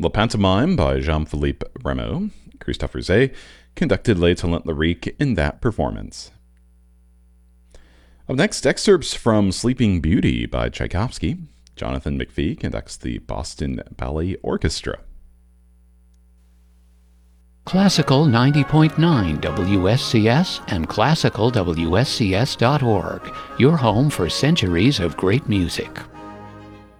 La Pantomime by Jean-Philippe Rameau. Christophe Rouzet conducted Les Talents Lyriques in that performance. Up next, excerpts from Sleeping Beauty by Tchaikovsky. Jonathan McPhee conducts the Boston Ballet Orchestra. Classical 90.9 WSCS and classicalwscs.org, your home for centuries of great music.